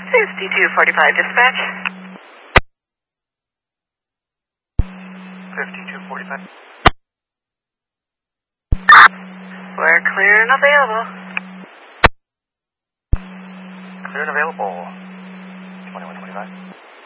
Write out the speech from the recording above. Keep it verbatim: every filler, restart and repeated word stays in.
fifty-two forty-five dispatch. fifty-two forty-five. We're clear and available. Clear and available. twenty-one twenty-five.